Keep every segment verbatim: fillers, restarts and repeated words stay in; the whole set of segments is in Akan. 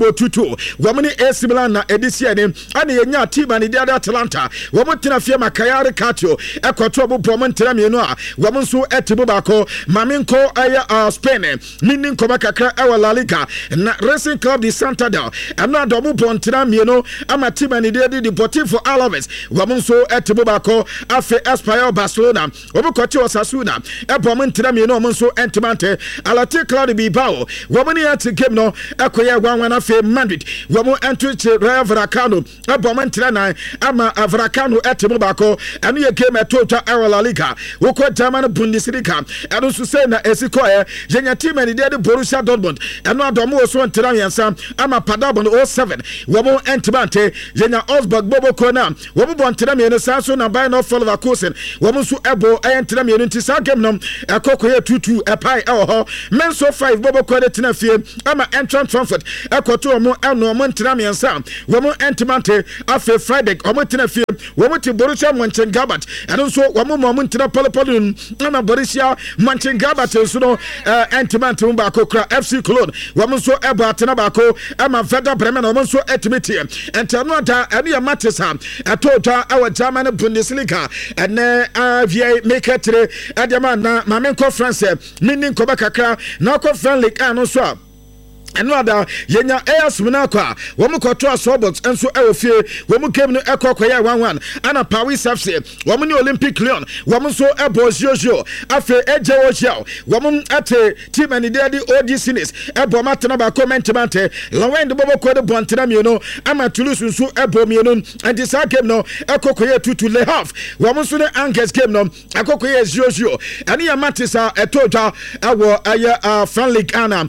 Tutu, Womani A C Milan na edisiane, ani yenya team ani dia Atalanta, Womutena fia makayare katio, ekwato bu promontera mienu a, Womunsu etibu bako, Maminko aya Spain, Minin ko makakra ewa La Liga, na Racing Club de Santander, ana dobu promontera mienu, ama team ani dia Deportivo Alaves, Womunsu etibu bako, afe Espanyol Barcelona, Womukochi Osasuna, e promontera mienu Womunsu entimante, Athletic Club de Bilbao, Womani ati game no, ekoye one afe Madrid, Womu entry Rayo Vallecano, Abomantra na ama Vallecano etimu bako, anu ye game etota era La Liga, woko German Bundesliga, anu su say na esiko e, yenya team ni de Borussia Dortmund, anu adomu oso ntira yansa, ama Paderborn oh seven, Womu entibante, yenya Augsburg Bobo Kona, Womu bontira me no sanso na by no follow Leverkusen, Womu su ebo entira me no nti sa game no, ekoko ye two two epai e ho, Menso five Bobo Kona tina fie, ama Eintracht Frankfurt, ekoto omo eno omo ntira me yansa, Womu entimante afe Friday omo tina fie, Womu ti Borussia Mönchengladbach, eno so womu omo ntira polopolo ama Borussia Mönchengladbach so no entimante mo ba kokra F C Cologne, Womu so ebo atena ba ko ama Werder Bremen omo so etimiti entano ata eno ya Matisa atota awa German Bundesliga ene avie meketre adema na mamenko France minin ko ba kakra na ko friendly ano so eno ada yenya A S Monaco womu koto asobot enso ewofie womu game no ekokoya one one ana Paris F C womu ni Olympic Lyon womu so ebo jojo afe eje ojao womu ate team ani dey O D Sinis ebo matena ba comment Lawen de bobo ko de bontena mi no ama Toulouse so ebo mi no anti sa game no ekokoya tutu Le Havre womu so ne Angers game no ekokoya jojo ani ya Matisa etoja awo aya friendly ana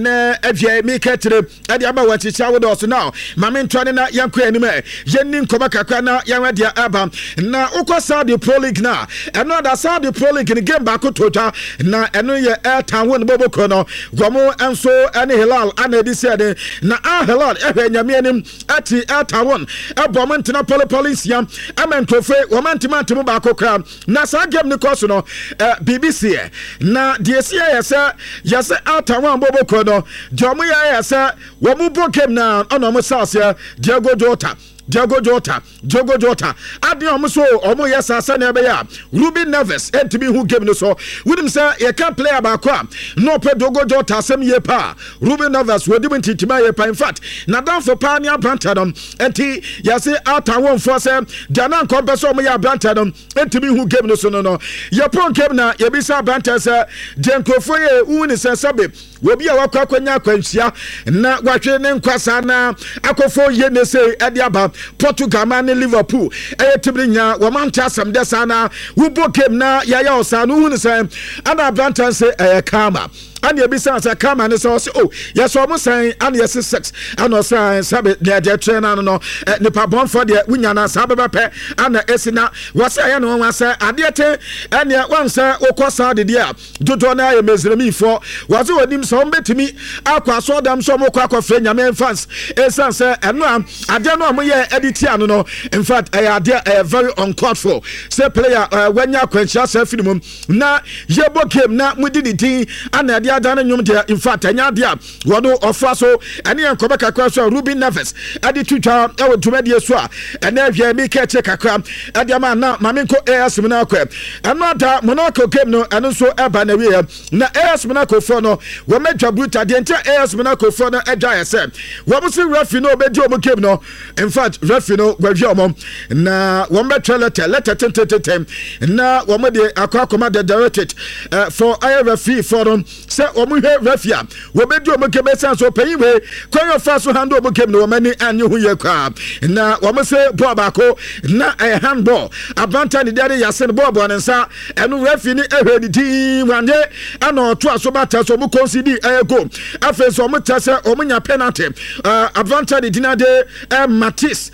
ene me ketre ade aba wachicha wo dos now mame ntwane na yanko anime yenni nkoba kakra na yanwadia aba na ukọ Saudi Pro League na eno da Saudi Pro League ni game back tota na eno ye Airtown won boboko no gomo enso ene Hilal anedi said na a Hilal ehwe nyame anim ati Airtown ebo mentena polo police yam amentofe wo mentima ntimo back kra na sa game ni course no B B C na die sia yesa yesa Airtown boboko no jomo ya say womu bokem na ono mo sase Diego Jota Diego Jota Diego Jota ade omo so omo yesa sa na be ya Ruben Neves entimi hu game no so wonim say ye can player ba kwa no pe Diego Jota asem ye pa Ruben Neves wodi bintitima ye pa in fact na dan for pa ni abranta dom enti ya say ata won for say dana nko so omo ya abranta dom entimi hu game no so no no ye pon game na ye bi sa abranta say Jenkofo ye uni say sabe wobi a wakwa kwanya kwanhia na wahwe ne nkwasa na akofo ye ne say ade aba Portugal man Liverpool eh tibrinya wo manta asem de sana wo bokem na yaya osanu hu ne say ana abranta say eh kama and you be saying, come and so, oh, yes, almost saying, and yes, six, and no saying, Sabbath, their train, and no, Nipa born for the Winyana Sabape, and the Essina, was I know, was say, Adiate, and yet one say, O Cosa de Dia, do Dona, me for, was you him some bet to me, I saw them some more quack of Frenyaman fans, as I say, and no, I don't know, my editiano, in fact, I are there a very uncalled for, say player, when you can just say, Filmum, now, your book him, not with the and the dana nyum dia in fact anya dia wodo ofra so ene enkoba kakra so Ruben Neves ade tutwa e wotumade so a ene ahia mi ka che kakra ade ma na mamenko A S Monaco eno da Monaco game no eno so eba na we na A S Monaco for no wo medwa bruta de ente A S Monaco for no edwa yese wo mo se referee no obedi omo game no in fact referee no gwaji omo na wo metwa letter letter ten na wo mo de akwa koma de directed for I referee for them say omo hwe refia wo bedi omo kebe san so payin we kwan yo fa so hand omo kebe no mani anyi hu ye kwa na omo say ball baako na a handball abanta ni dare yasen ball ball nsa enu refi ni ehwe di tin wande ana oto aso bata so omo concede e go afa so omo tase omo nya penalty abanta di dinade Matis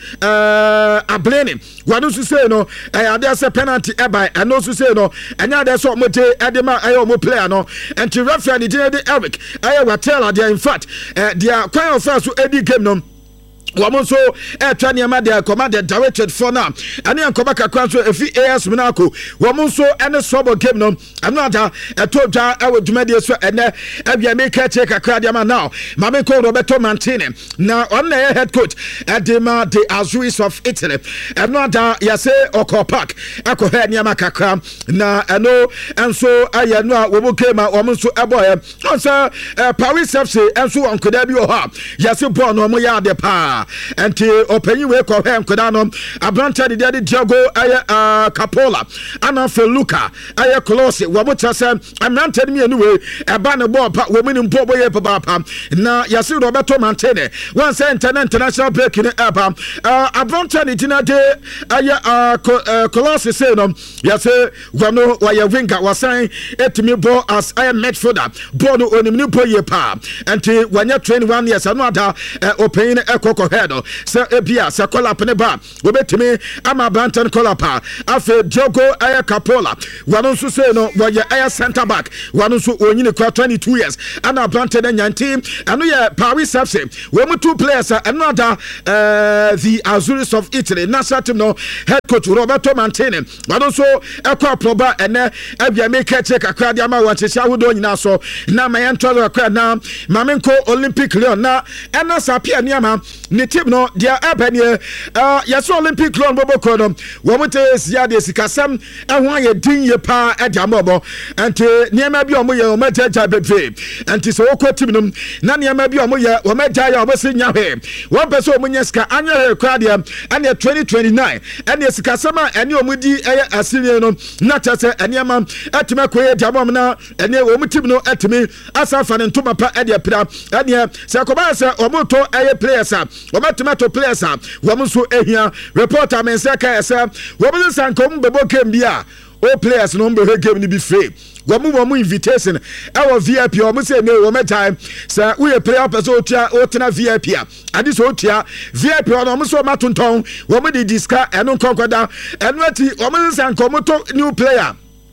Ableni wadu su say no e ade say penalty e by eno su say no enya ade so omo te ade ma ayo omo player no enti referee ni de Eric I will tell her in fact uh, they are quite of us who edit game no Woman so a Tanyama de commanded directed for now. And then come back across a few A S Monaco. Woman so and a sober game no. Another a told jar I would media so and then I make a check a cradiama now. Mamiko Roberto Mantini. Now on the head coach at the Ma de Azuris of Italy. Another Yase Oko Park. Ako head Yamakaka. Now I know and so I know what came out woman so a boy. Also Paris F C and so on could have you ha. Yase born no more de pa. And to open you wake of him Kodano, a branch of the daddy Jago, Aya Capola, Anna Feluca, Aya Colossi, Wabucha, I'm not telling me anyway, a banner ball, women in Bobo Papa. Now, Yasu Roberto Mantene, one cent international break in the app. A branch of the dinner day, Aya Colossi said, Yasu, Wano, Waya Winka was saying, it to me, ball as I am met for that, Bono on the new boy pa, and to when you're twenty-one years, another open a coco. Sir Ebia, Sir Colapneba, Wobetime, Ama Bantan Colapa, Afe Jogo Aya Capola, Wanusu Seno, Waya Aya Santa back, Wanusu Onyini twenty-two years, Anna Bantan and Yantim, and we are Paris F C. Women two players, another uh, the Azuris of Italy, Nasatino, head coach Roberto Mantini, Wanuso, Aqua Proba, and Ebia make a check a cradiama, what is Yahudo Naso, Namayan Aqua now, Mamenko Olympic Leon, now, and Nasapia Niama. Team no dia abanye uh yes Olympic clone bobo kono wo mute sia de sikasam ehwan ye din ye pa ediamobo ante niema bi omo ye o majaja befe ante so okọ team no na niema bi omo ye o majaja ya obo sinya he one person omo nyeska anya he kwa de ane twenty twenty-nine ane sikasam ane omo di eye asiri no na chese eniema etime ko ye diamom na ane omo team no etime asafa ne ntoma pa ede pira ane se koba se omo to eye players Tomato players, woman so ehia reporter men say ka esa woman sankom bebo kembia all players no be game ni be free woman woman invitation our V I P o say no woman time say we player person otia otina V I P a ade so otia V I P no so matonton woman dey discuss eno konkoda eno ati woman sankom to new player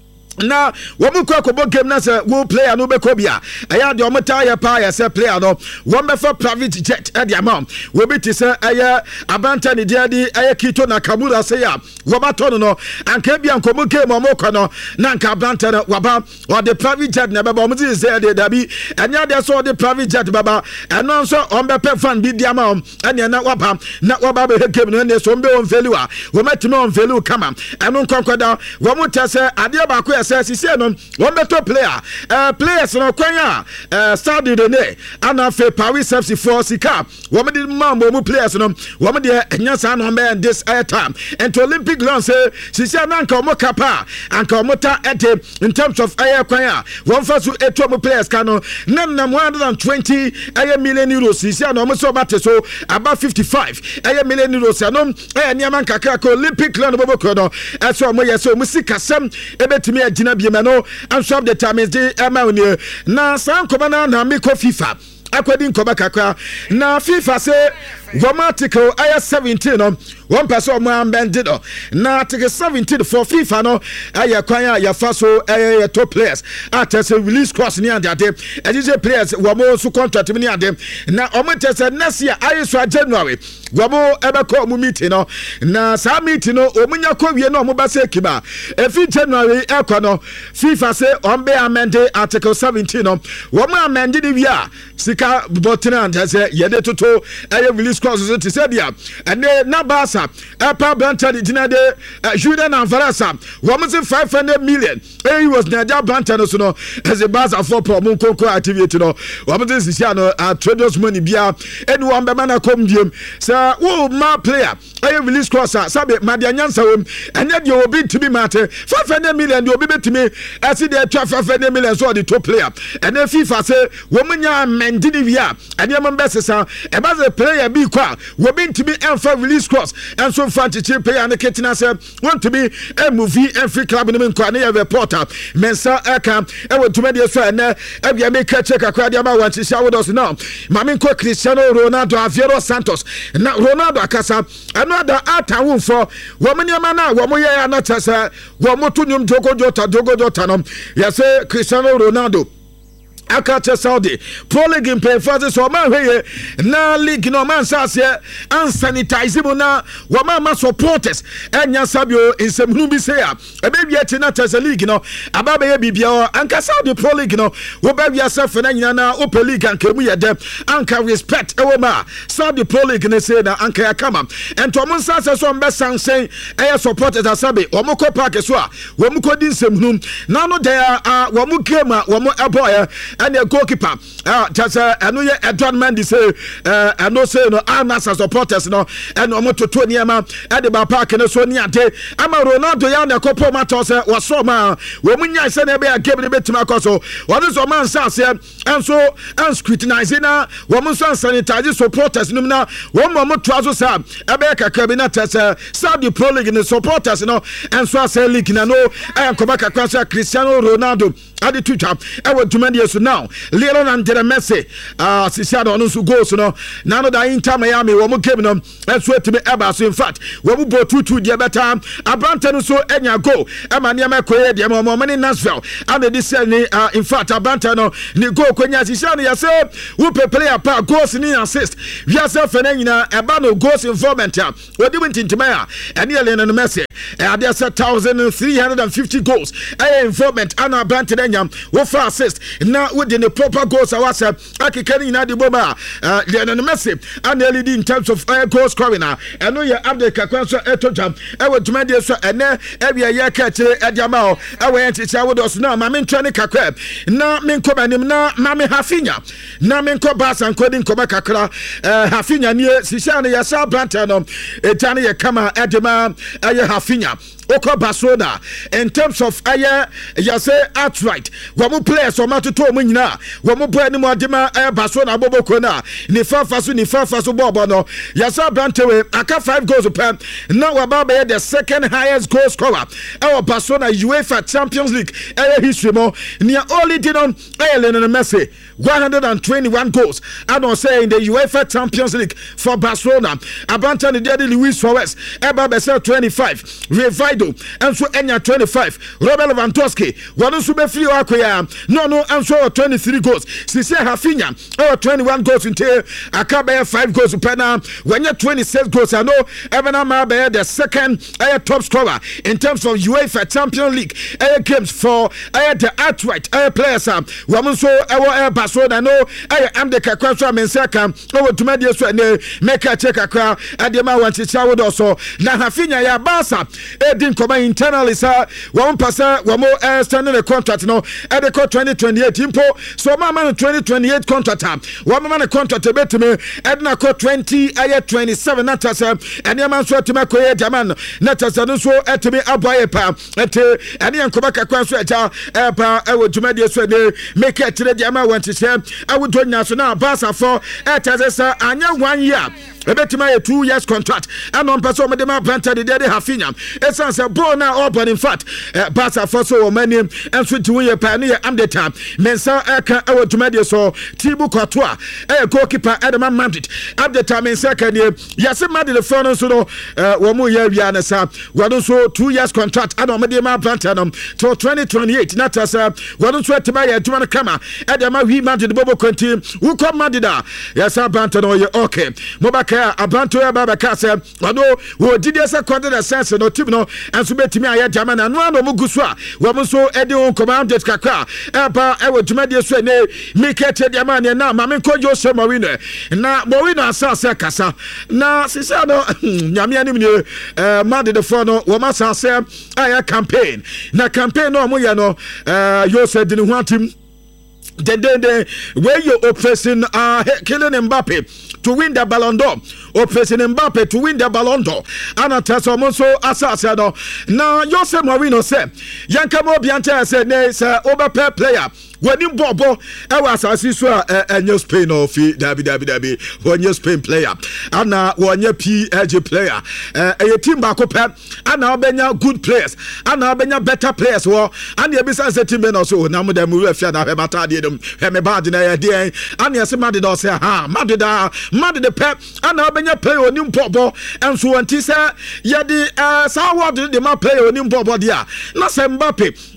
na woman kwa kobo game na say wo player no be kobia aya de omata ya pa ya say player no one be for private jet e dia mam we be ti say aya abanta ni dia di aya Kito Nakamura say ya wo ba to no anka bia nkomo game mo ko no na anka abanta na waba or the private jet na be ba mo ti say de dabi anya de so the private jet baba eno so on be pe fan bi dia mam anya na waba na waba be game no ne so mbe on value a wo metime on value kama eno nkonkoda wo mo ta say ade ba ko says he said no one better player uh players no kwanya uh Saudi de ne ana fe Paris F C for sika one the mambo mu players no one the nyasa no man this air time and to Olympic Lyon say she said na nka mo kapa anka mo ta ete in terms of air kwanya one first to eight mu players kan no na na one hundred twenty air million euros she said no mo so bate so about fifty-five air million euros no air niam nkaka ko Olympic Lyon bobo ko no eso mo yeso mo sika sam ebetimi agina biemano and swap the time is the amount na san komana na me ko FIFA according to Bakaka na FIFA say one article I seventeen no one person man bended na article seventeen for FIFA no aya kwanya ya faso eh top players at say release cost ni and ade and these players we mo so contract ni ade na omo tese next year I so January we mo ebe ko mu meeting no na sa meeting no omunya ko wie no mo ba say kiba efi January e ko no FIFA say on be amend article seventeen no we mo amend the wi a sika botina and say ye de toto eh release cost to say dia and na basa Apa Blanchard dinade Julian Alvarez one say five hundred million he was na dia Blanchard so no as a basa for promo konko activity no one say sisia no traders money bia any one be man come diem say wo ma player I release cross sabe madia nyansa wem enya de obi timi mate five hundred million de obi betimi asi de five hundred million so the top player and then FIFA say wo munya mendini via and your members say e ba the player bi kwa wo bi timi enfa release cross and so fancy player and ketina say want to be a movie and free club in kwa na reporter mensa aka e wo tumi de so na e bia make check akwa de ba want sha with us now mami ko Cristiano Ronaldo Aveiro Santos na Ronaldo akasa another ata won for wo mani ma na wo mo ye anata say wo mo to nyum jogo jota jogo jota no ya say Cristiano Ronaldo Akache Saudi Pro League in pay for so man we na league no man sase and sanitize mo na wa ma supporters enya sabio insem bi say a baby ati na tese league no ababa ye bibia anka Saudi Pro League no wo ba wi asef na nyina na Open League anka mu ye dem anka respect e wo ma Saudi Pro League ne say na anka ya kama ento mo sase so mbe sansen e supporters asabe wo mo ko park so a wo mo ko di insem hum na no there wo mo game wo mo eboy and the goalkeeper uh just uh anu ye Edward Mendy say uh anu say no Anas supporters no and omo toto niema e de ba park no so ni ade ama Ronaldo ya na kopo matter say waso ma we munya say na be a game ne betima koso what is o man say and so and scrutinize na wo mo so sanitize supporters num na wo mo mo toazo say e be kakra bi na tese Saudi Pro League ne supporters no and so say league na no e ko ba kakra say Cristiano Ronaldo ade tucha e wo dwumade so now Lionel Andres Messi ah sisiado no so goals no na no da Inter Miami wo mo game no enso etime eba so in fact wo mo bo two two dia beta Abrante no so enya goal e ma ne ma koye dia mo mo ne Nashville and this ni in fact Abrante no ni goal konya sisiado ya say wo pe player pa goals ni assist we are say fena nyina eba no goals informant a wo di wintintima a ene Lionel Messi e ade say one thousand three hundred fifty goals e informant ana Abrante nya wo for assist na wo de proper goals awase akekani na de boma uh, Lionel Messi and L D in terms of uh, goal scoring and no ya update kakwan so etojam e wo dwumade so ene e bia ye ka kire ediama o e wo enchicha wo do so na ma me ntwani kakwa na me nkobanim na ma me Hafinya na me nkobasa nkodi nkoba kakra uh, Hafinya nie sisia ne ya sa branta no etane ye kama edema aye Hafinya Oko Barcelona in terms of aye ya say outright wo mo players o matoto mo nyina wo mo boy ni mo adema aye Barcelona boboko na ni fafa so ni fafa so bobo no ya say brantewe aka five goals per now about be the second highest goal scorer our Barcelona UEFA Champions League aye history mo ni only did on aye Lionel Messi one hundred twenty-one goals I don't say in the UEFA Champions League for Barcelona Abrante ni dey Luis Suarez eba be say twenty-five Rivaldo and so enya twenty-five Robert Lewandowski one so be free akoya no no and so twenty-three goals Sisi Hafinya oh twenty-one goals into Akabe five goals per now when you twenty-six goals I know even am be the second uh, top scorer in terms of UEFA Champions League uh, games for uh, the outright uh, players um woman so uh, Barcelona no I am the kakwanso amensaka oh tumadi so ne make a check akra adema wanchicha wo do so na Hafinya ya Barca edin koma internally sir one pasa one more uh, standing the contract no at the twenty twenty-eight impo so my man twenty twenty-eight contract one man contract betime edna ko twenty aye twenty-seven na tasa ene man so etime ko ye diamond na tasa no so etime aboye pa ete ene yankoma kakwa so eja e pa e wo dwumade so ne make it the diamond want to say I would do national Barca for etasa anya one year ebetima a two years contract and on person with them Abrante the dey Hafinya essence a ball now open in fact uh, Barca for so many and switch to your pioneer am the time mensa aka e wo dwumade so Thibaut Courtois e goalkeeper Edman Madrid at the time in second year yes Madrid the front so no wo mu ya wia na sa wo so two years contract and on me dem Abrante no till twenty twenty-eight na ta sa wo so etima ya adwuma kama Edman wi Madrid bobo konti wo come Madrid yes Abrante no ye okay Mobaka Abrante baba kase wano wo didi se kwade sense no team no enso betimi aye German na no no muguso a wo mo so edi on command kakra eba e wo dwumade so ne mikete German na ma me ko Jose Mourinho na Mourinho asase kasa na sisa no nyame anim ne eh mad the for no wo ma sase aye campaign na campaign no mo ye no eh Jose dini ho atim then then where you oppressing uh killing Mbappe to win the Ballon d'Or oppressing Mbappe to win the Ballon d'Or and at so so asase no na Jose Mourinho say yanka mo bianta say ne say overpay player when in Bobo I was assist a new Spain or fee Dabi Dabi Dabi one year Spain player and now one year P G player a team back up and now benya good players and now benya better players war and the business team also now them we have na be bata de dem me bad na dey and yes mad dey say ha mad da mad the pep and now benya play oni Bobo and so anti say ye the uh sa word the man play oni Bobo dia na say Mbappe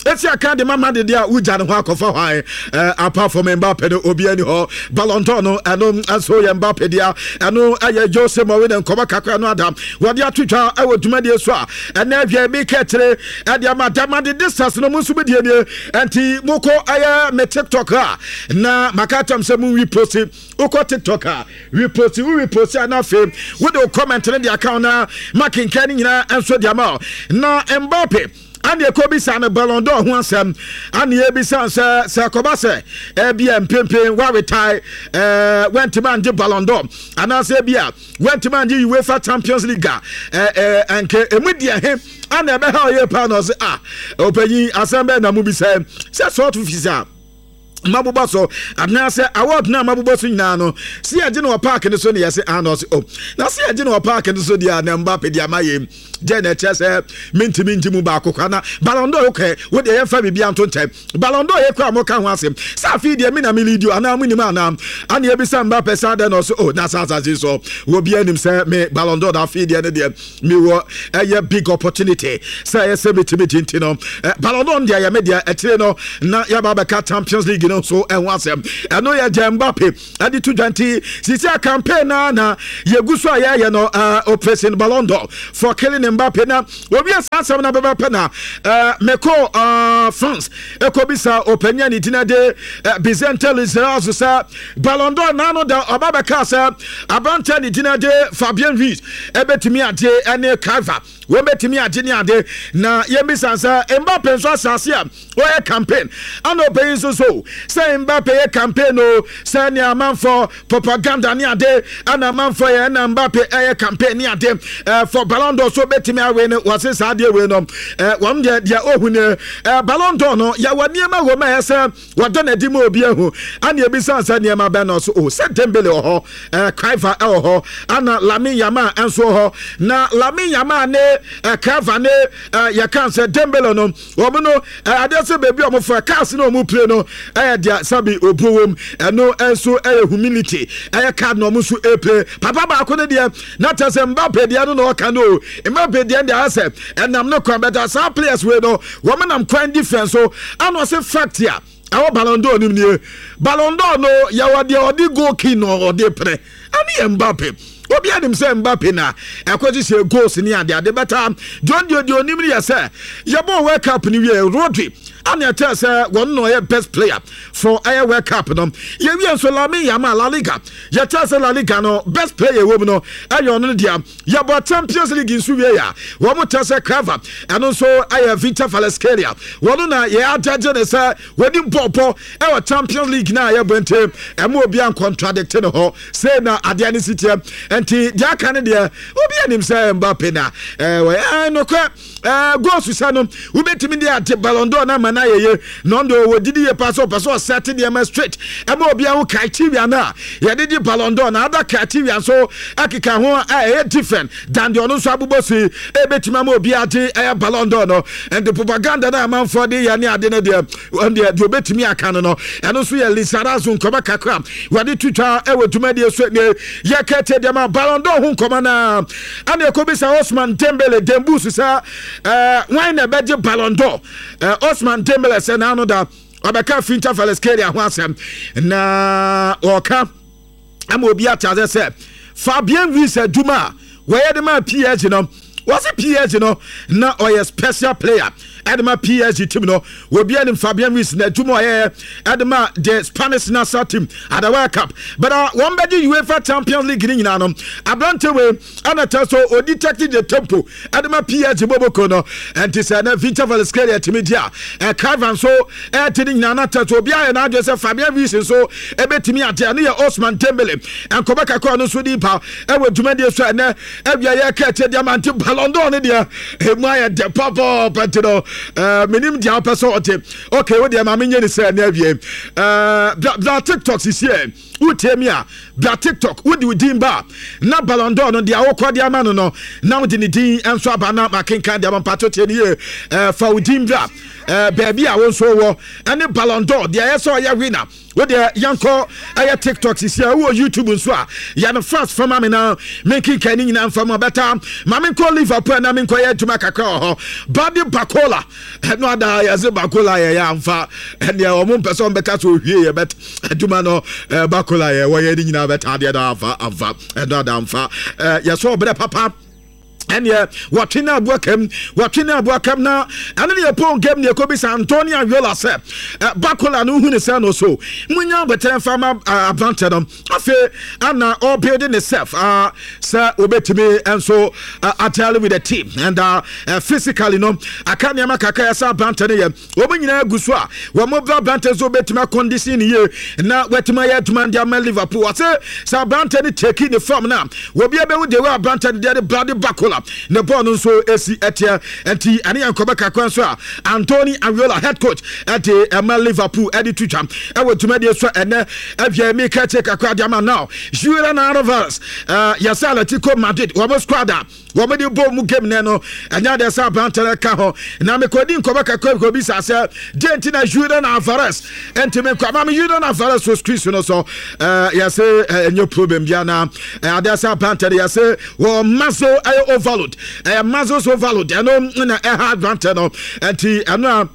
esi aka de mama de dia uja ne ho akofa hwan eh apart from Mbappe no obi ani ho Ballon d'Or no eno aso ye Mbappe dia eno aye Jose Mourinho nkoma kakra no adam wode atutwa ewo dumade so a ena avia bi ketre e dia madama de distance no munsu be die ne enti moko aye me TikTok a na makatam se mu repost uko TikTok a repost we repost na fame we do comment na the account na making kan nyina enso dia ma na Mbappe and the Kobe San Ballon d'Or who ansem and the Ebisan Sir Kobase A B M Pimpin wa retire uh went to man the Ballon d'Or and as Abia went to man the UEFA Champions League uh uh and Emudia him and the how ye panos ah open assemble na mubi say say sort of visa mabuba so adna say award na mabuba so nyina no see agye no park ne so ne yese anos oh na see agye no park ne so dia na Mbappe dia mayem je na chese minti minti mu ba akokwa na Ballon d'Or okay we dey fa bibia nto ntem Ballon d'Or ye kwa mo kan ho asem sa fi dia mi na mi lead ana mu ni ma na ana ye bi sa Mbappe sa de no so oh na sa sa so wo bia nim say me Ballon d'Or da fi dia ne dia mi wo eh big opportunity say ye se bitimi tinti no Ballon d'Or dia ye me dia etire no na ya ba ba Champions League so and once and no ya Mbappe adi two twenty sisi campaign na na yeguso aya ye no uh operation Ballon d'Or for killing Mbappe na obi asasam na baba pena uh meko uh France ekobisa openya ni dinade Bizente Lizarazu sa Ballon d'Or na no da obabaka sa abanta ni dinade Fabien Ruiz ebetimi ade ene Carva we betimi ade ni ade na yemisa sa Mbappe so asase a o campaign and open so so say Mbappe campaign o say ni aman for propaganda ni ade and aman for ye na Mbappe eh campaign ni ade for Ballon d'Or so betimi awe ne was say ade we no eh won dia dia ohune eh Ballon d'Or no ya wani ma wo ma say wada na di ma obi ehu and ye bi san say ni ma be no so o say Dembele o ho eh Cruyff o ho ana Lamine Yamal enso ho na Lamine Yamal ne eh Cruyff ne ya kan say Dembele no wo no ade say baby o mo for cars no mo play no eh dia sabi obuwom eno enso eh humility eh card no mo so e play papa ba ko ne dia na tase Mbappe dia no no ka no Mbappe dia dia ase enam no kwa better some players we no wo menam kwan difference so ano say fact ya our Ballon d'Or nim nie Ballon d'Or no ya wode odi goal king no odi pre ani Mbappe obi anim say Mbappe na ekwaji say goals ni ade ade better John Dio Dio nim ya say ya bo World Cup ni we Rodri and I tell say one no best player for a World Cup no ye wi so Lamine Yamal La Liga ya tell say La Liga no best player wo no ayo no dia ya bo Champions League in so we ya wo mo tell say cover and also I Victor Valescaria wo na ye adage ne say wodi popo e wo Champions League na ya bente e mo obi an contradict no ho say na ade ani city enti dia kan dia obi anim say Mbappe na eh we no kwa eh goals say no we betimi dia Ballon d'Or na na ye no ndo wo didi ye pass up pass set the ma straight e ma obi an criteria na ye didi Ballon d'Or na other criteria so akika ho eh different than the ono so abubosi e betima ma obi ade eh Ballon d'Or no and the propaganda na man for the ya ne ade na de and the do betimi aka no no eno so ye Lizarazu nkoma kakra wade tutwa e wetuma de so ne ye kete de ma Ballon d'Or ho nkoma na and e ko bisa Osman Dembele Dembus sa eh wan na beje Ballon d'Or eh Osman Dembele say na no da Abeka Finta Valescaria ho asem na oka am obi ata say Fabien Ruiz aduma where the man P S G no was a P S G no na or a special player Adama P S G team no will be in Fabien Ruiz na aduma eh Adama the Spanish national team at the World Cup but uh, one better UEFA Champions League ni na no abrante we anata so o detected the tempo Adama P S G boboko no and this na Victor Valescaria team dia e Carvan so e tini na anata so bia na ade say Fabien Ruiz so e betimi ade na Osman Dembele and Kobaka ko no so di pa e we dwuma de so na e bia ye ka te diamante Ballon d'Or ne dia e ma ya de papa patino Uh, minim dia person ote okay we dia ma menye ni say na wie uh the TikTok is here utemia bra TikTok udi udimba na Ballon d'Or no dia wokọ dia ma no no na udi ni din enso abana makenkan dia pato tie ni eh fa udimbra eh baby a wonso wo ene Ballon d'Or dia yeso ya winner wo dia yanko aya TikTok sisi a wo YouTube nso a ya no fast from me na making kan ni nyina mfa mo beta ma me ko Liverpool na me ko ya tuma kakra ho Badi Bakola no ada ya ze Bakola ya ya mfa ene o mo person beta so hwie ya bet tuma no Bakola ya wo ya ni nyina beta dia da afa afa eno da mfa ya so obere papa and yeah, watching up welcome, watching up welcome now. And then you put game near Kobe Antonio Viola said, Bakola no who is so. Munya better farmer advantage them. I feel and now all building itself. Uh, sir, obey to me and so I tell you with the team and uh physically no. I can't yama kakaya sa banter here. Oben yina guswa. Wa mobile banter so bet my condition here. Now wet my head to man Liverpool. I say sa banter taking the form now. We be able to do banter the bloody Bakola. The ball so esi etia enti ani ankoba kakwan so a Anthony Ariola head coach at the M L Liverpool edi tucham e wo tumade so ene abia me ka che kakwa diama now Julian Alvarez uh Yasala Tico Madrid wo mo squad a wo mo de bo mu game ne no anya de sa bantere ka ho na me kodi nkoba kakwa ko bi sa se denti na Julian Alvarez enti me kwa ma me Julian Alvarez so squeeze no so uh yase enyo problem bia na ade sa bantere yase wo maso ayo overload eh mazos overload eno na eh advantage no enti eno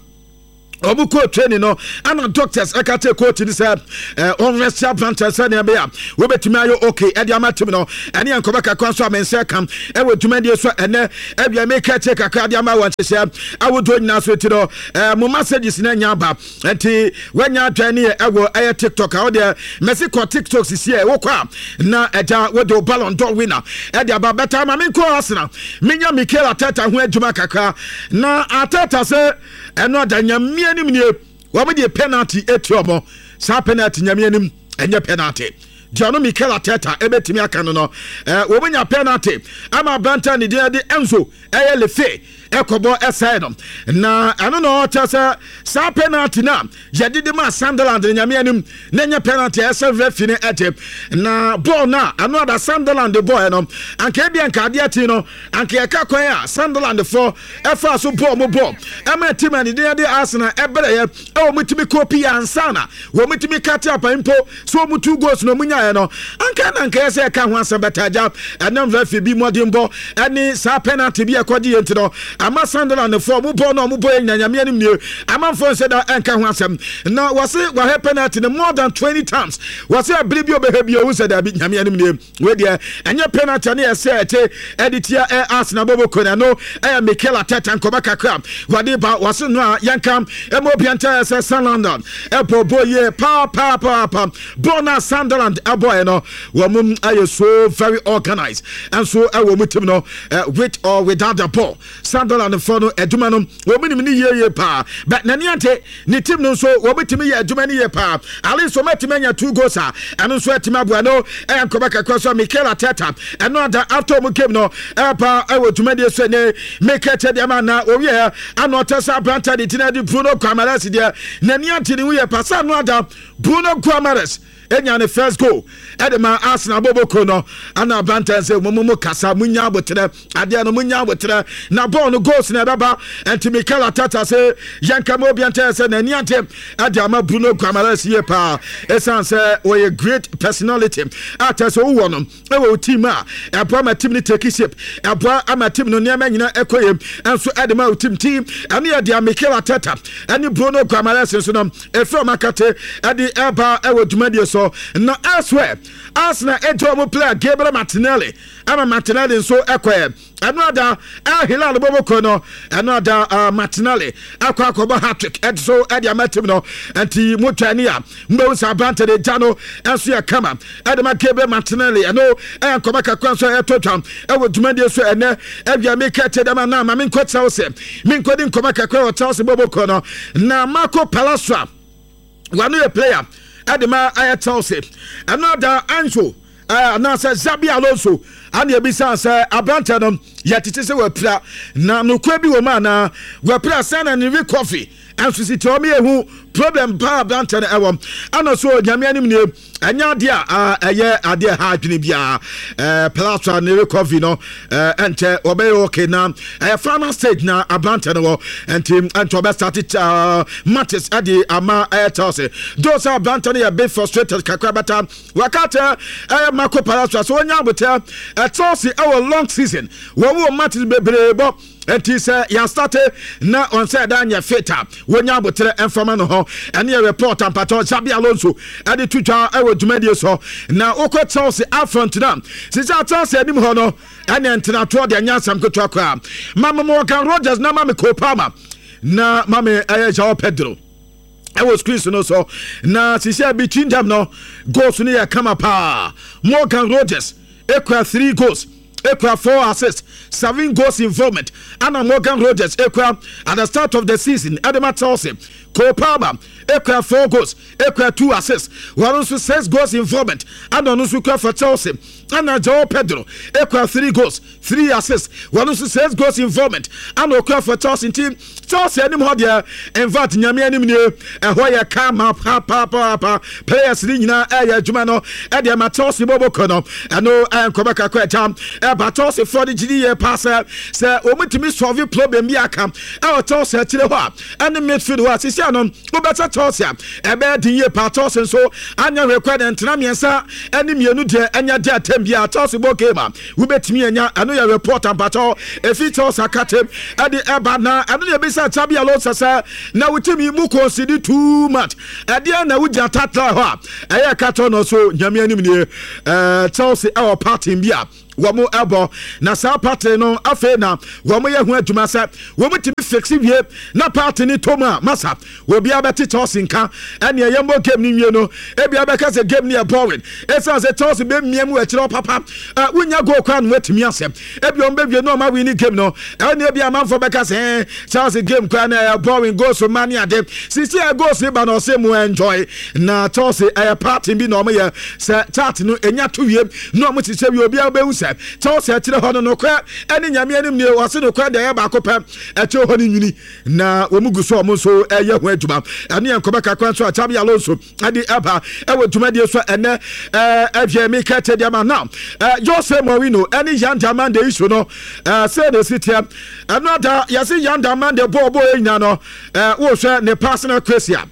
obuko training no ana doctors akate coach ni say eh on rest advantage say na be ya we betumi ayo okay e dia matim no ene enkoba kakwa so amense kam e wetuma die so ene e bia make check kakwa dia ma wan chese awodo nyina so ti no eh mo messages na nya ba enti wanya twani e wo eh TikTok a wo de Mexico TikTok sisi e wo kwa na eja wo do Ballon d'Or winner e dia ba beta ma me ko Arsenal menya Mikel Arteta ho adwuma kakra na Arteta say eno da nyame anim nie wo me de penalty etiomo sa penalty nyame anim enye penalty Jano Mikel Arteta ebetimi aka no no eh wo benya penalty ama banta ni de Enzo eye lefe ekobo esai no na ano no chasa sa penalty na yedide ma Sunderland nyame anim na nya penalty ese referee ne ete na ball na ano da Sunderland boy no anka bia anka ade ati no anka e ka kwan a Sunderland for efa so ball mo ball ama team ani de de Arsenal ebere ye e wo mutimi copy ansa na wo mutimi cut up impo so mu two goals no munya no anka na anka ese ka ho asabataja anam referee bi modin ball ani sa penalty bi akodi yenti no ama Sunderland for mu ball no mu ball nyanyame anim nie ama for say that enka ho asem na wase wa he penalty more than twenty times wase abiri bi obehabi o say that nyame anim nie we dia enye penalty na say ete editia e Arsenal bobo kona no e Mikel Arteta nkoba kakra wade ba wase no a yankam e mo bianta say Sunderland e bobo ye pa pa pa pa bona Sunderland e boy no wo mum aye so very organized and so e wo mutim no with or without the ball Sunderland for no eduma no wo minim ni ye ye pa but nani ante ni team no so wo betimi ye eduma ni ye pa ali so metimi anya two goals a eno so etima bua no e nkoba kakra so Mikel Arteta eno da after mo game no e pa e wo duma de so ne make it de ma na wo ye ano tesa branta de tina de Bruno Guimaraes de nani ante ni wo ye pa sa no da Bruno Guimaraes enya ne first goal edema Arsenal boboko no ana bantan se mumu kasa munya abotre ade no munya abotre na ball no goals na baba enti Mikel Arteta se yanka mo bianta se na niante ade ama Bruno Guimaraes ye pa esan se we great personality ata so wo no e wo team a e bra ma team ni take shape e bra ama team no niam nyina ekoyem enso edema o team team ane ade Mikel Arteta ane Bruno Guimaraes so no e from akate ade eba e wo dwumade so no elsewhere Arsenal ejo player Gabriel Martinelli ama Martinelli so ekwe another El Hilal Boboko no another uh, Martinelli akwa akoba hat-trick so edia matim no anti mutani a mbo sa bante de jano enso ya kama edema Gabriel Martinelli no enkoba kakwa so etotwam e wo dwumade so ene ebia make te dem na ma min kwetsa wo se min kodi nkoba kakwa wo tawse Boboko no na Marco Palaswa wanu a player Adema Ayatolse another Anjo uh, na say Xabi Alonso and ebisa say abranta no yatete se wapra na no kwa bi wo ma na wapra sana ni coffee and so sit omi ehu problem ba Abrante na ewo ana so nyame anim ne anya de a eye ade ha adwene bia eh plaster ne recovery no eh ente obey okay na eh final stage na Abrante no enti enti obe start uh, matches ade ama eh tose those Abrante no be frustrated kakra bata wakata eh Marco Plaster so nya bote eh tose our long season wo wo matches bebrebo enti say ya start na on say dan ya feta wonya botere enfama no ho ene report ampato Xabi Alonso ade tutwa ewo dwumadie so na okọ Chelsea afront na sisa Chelsea anim ho no ene entena to de anya sam kotwa kwa mama Morgan Rogers na mama Kopama na mama eh Joao Pedro I was Chris no so na sisa between them no goals ni ya kama pa Morgan Rogers equal three goals equal four assists, seven goals involvement. Anna Morgan Rogers equal at the start of the season. Adama Chelsea, Cole Palmer equal four goals, equal two assists. One also six goals involvement. Anna also equal for Chelsea. Anna Joao Pedro equal three goals, three assists. One also six goals involvement. Anna equal for Chelsea team. Chelsea any more there. Invite Nyame anim ne ehoya kama pa pa pa pa players ni nyina eya dwuma no e de ma Chelsea bobo kono. Ano enkobaka kwa jam. But also for the G D A passer, say, Omitimi solve problem be a camp. Our toss at Chilewa and the midfield was Sisianon, who better toss ya. A bad year partos and so, and your required and Tamiasa, and the Munude and your dear Tembia tossable gamer. We bet me and ya, I know your report and patrol. If it toss a cut him at the Abana, and the Bisa Xabi Alonso, sir. Now with me, Muko City too much. At the end, I would just tatla. I cut on also, Yamian, uh, Chelsea, our party in Bia. Wamo ebo na sa party no afe na wamo ye hu adwuma sa wamo timi fix wie na party ni toma masa we bia beti tossing ka ene ye mo game ni wie no e bia be ka se game ni e boring e sa se toss be miam we kire papa wunya go kwa no atimi asem e bia on be wie no ma win game no ene e bia man for be ka se Chelsea game kwa na e boring go so mani ade sisi e go se ba no se mo enjoy na toss e party bi no mo ye se chat no enya to wie no mo ti se wie obi a be use Chelsea atire hono no kwa ene nyame anim ne wase no kwa da ya ba kopem eche ho ni nyuni na omugu so omo so eye ho adwuma ene enkoba kakwa so Xabi Alonso ade aba ewo dwumadie so ene eh avye me ka te dia ma now eh Jose Mourinho ene Yan Diamande issue no eh say the city another yase Yan Diamande bo bo enya no eh wo hwe ne personal crazy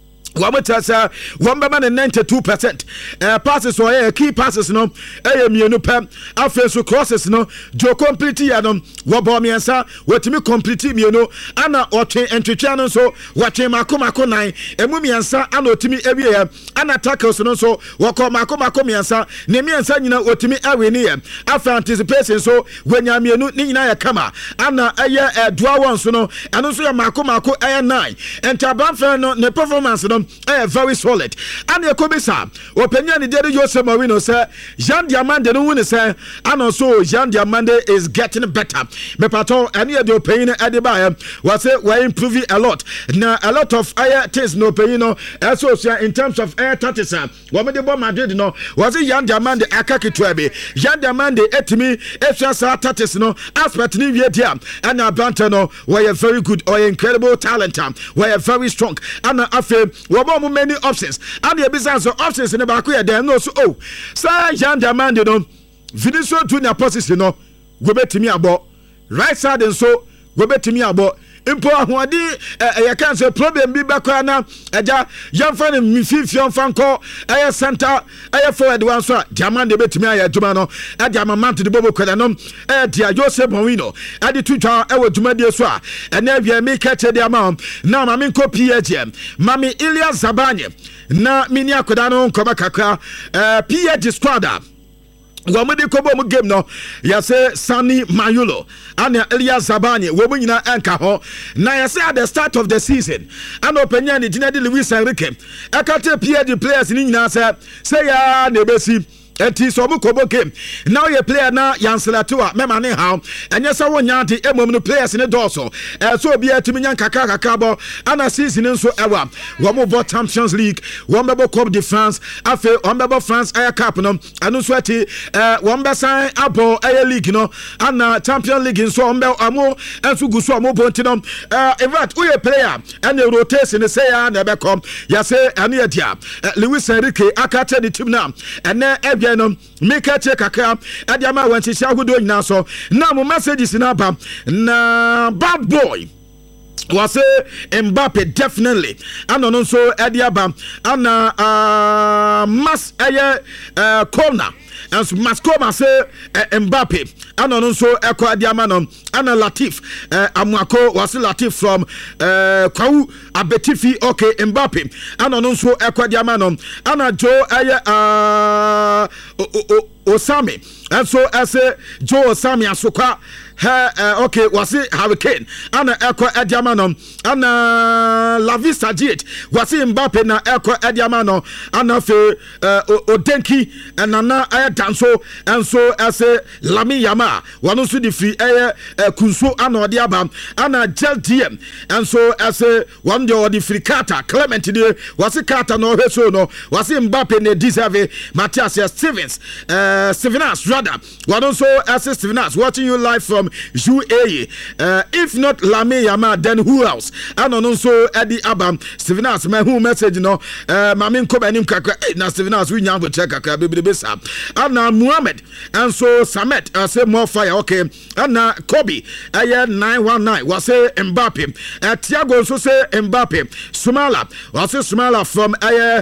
Wamutasa wambama ne ninety-two percent eh passes or eh key passes no eh mienu pem afenso crosses no jo complete ya no wobo miensa wetimi complete mienu ana otwe entwetwa no so watwe makomako nine emu miensa ana otimi ewie ana tackles no so woko makomako miensa ne miensa nyina otimi awe ne ye afa anticipation so wenya mienu ni nyina ya kama ana eye dua won so no eno so ya makomako eye nine entabanfa no ne performance no eh very solid and the komisa opinion the day Jose Mourinho say Yan Diamande no win say and so Yan Diamande is getting better me pato any the opinion at the buyer was say we improving a lot now a lot of air things no opinion no so in terms of air tactics what me the ball Madrid no was it Yan Diamande akaki to be Yan Diamande etimi extra tactics no aspect ni wie dia and Abrante no we are very good or incredible talent we are very strong and afa we many options and the business of options in the back where they know so oh say Yan Diamande no Vinicius Junior position no go betimi abo right side and so go betimi abo impo ahodi e can say problem bi bakwa na eja yamfa ne mififion fanko e center e forward one so Diamande betimi aya djuma no e dia mamant de bobo kwada no e dia Jose Mourinho e di tutwa e wodjuma so a e na bia me ka che dia ma na ma me ko P H M mami Ilya Zabanye na mini akoda no nkoba kakra eh P H squad Wamudi kobo mu game no yase Sani Mayulo and Ilya Zabanye wo mu nyina enka ho na yase at the start of the season and openya ni Ginedi Luis Enrique akate P H players ni nyina say say ya na ebesi enti so mu kobo game now you player na yanselatu a mema ne how enye se wonya de emom no players ne doso eh so obi atimi nya kaka kaka bo ana season nso ewa wo mo bo Champions League wo mbebo Coupe de France afi wo mbebo France Air Cup no anu so ati eh wo mbesan abo Air League no ana Champions League nso wo mbe amo enso guso amo bo ntino eh event uye player and the rotation say ya na be come ya say anu ya dia Luis Enrique akate the team now and na ebia no make a check aka adia ma wanchi sha hudo nyina so na mo messages na ba na bad boy was a Mbappe definitely and on so Ediaba and uh mass uh corner and Mascoma say Mbappe and on so Eko Adiamano and Latif uh, Amwako was Latif from uh Kwau Abetifi okay Mbappe and on so Eko Adiamano and Joe uh Osami and so I say Joe Osami Asuka uh, okay was it Hurricane and Eko Ediamano and uh, La Vista Jet was it Mbappe na Eko Ediamano and of uh, Odenki and Nana Aya Danso and so I say Lami Yama one also the free air Kunso and Odiaba and a Gel D M and so I say one day the free Carter Clement today was it Carter no so no was it Mbappe ne deserve Matthias Stevens uh, Stevenas rather one also I say Stevenas watching you live from U A E uh, if not Lami Yama then who else and also Eddie Abam Stevenas me who message no uh, mamin ko banim kakra na Stevenas we nyam go check kakra be be besa and na Muhammad and so Samet I say more fire okay and na Kobe aye nine one nine was say Mbappe uh, Thiago so say Mbappe Sumala was say Sumala from aye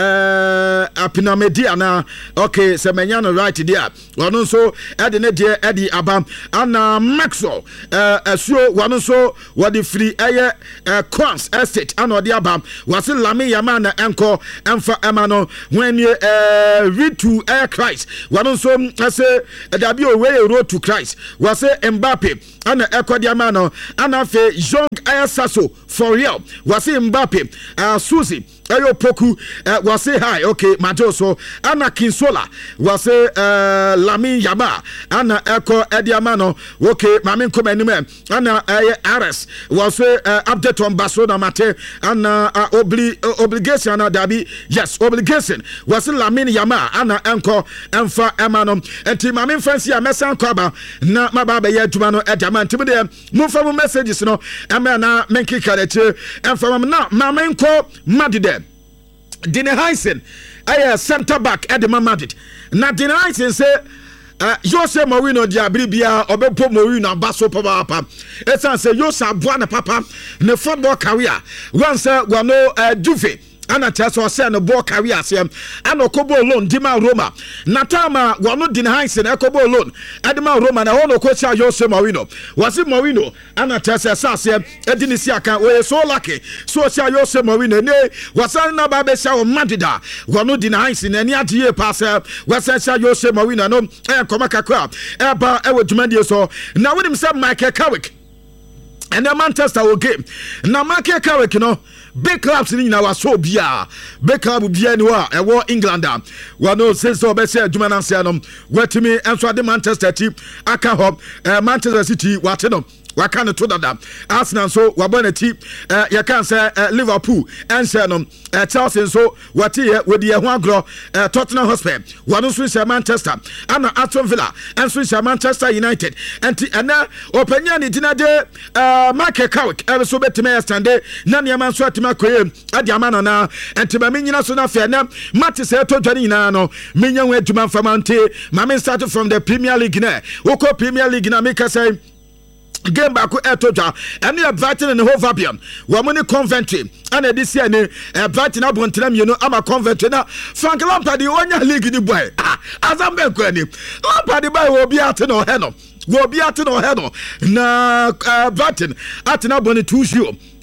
uh Apinamedia na okay se menyano right there one so Eddie ne there Eddie Abam and na Maxwell uh asio one so what the free aye uh Quans estate and odi Abam was Lami Yama na enko emfa emano when you uh read to air Christ one so I say that be way road to Christ was say Mbappe and Eko Diamano and afe young Ayasaso for real was Mbappe uh Susie Ayo Poku uh, was say hi okay Majoso Anna Kinsola was say uh, Lami Yaba Anna Eko Ediamano okay Mamin Komenime Anna uh, Ares was say uh, update on Barcelona Mate Anna uh, obli uh, obligation uh, Dabi yes obligation was Lamin Yama Anna Enko Enfa Emano and Tim Mamin Fancy a Messan Kwaba na Mababa Yedumano Ediaman Timide Mufa messages no Amana Menki Kareche and from now Mamenko Madide Dine Heisen, I center back at the Mamadit. Now Dine Heisen say, uh, Jose Mourinho Diabribia, Obepo Mourinho, Basso Papa. It's say Yosa Buana Papa, the football career. Once uh, one no uh, Juve. Ana chaso se no ball career asem ana kobo loan dima Roma natama wano din Hansen ekobo loan adima Roma na hono coach Jose Mourinho wasi Mourinho ana chaso asem edini si aka we so lucky so sia Jose Mourinho ne wasan na ba be sia o Madida wano din Hansen ani adie pass wasan sia Jose Mourinho no e koma kakra e ba e wodumandie so na wonim say Michael Carrick and the Manchester will game na Michael Carrick no big clubs in our so bia big club bia ni wa e wo England wa no say so be say aduma na say no wetimi enso ade Manchester team aka hop Manchester City wate no waka no to dada Arsenal so wabona team uh, you can say uh, Liverpool and say no uh, Chelsea so wate here with the ho agro uh, Tottenham Hotspur one so say Manchester and Aston Villa and so say Manchester United and and openya ni dinade uh, Mark Carrick e so betime stand na ne man so atima koye ade amana na entiba menyina so na fe na match say to dwane nyina no menya ho aduma famante ma me start from the Premier League na woko Premier League na make say game back at Toja and you are Brighton and Hove Albion. Woman Coventry and this year, Brighton up on them, you know, I'm a Coventry now. Frank Lampard, the one league in the boy. As I'm back when him, Lampard by will be out in no Heno. Will be out in no Heno. Na Brighton at an abonne two shoe.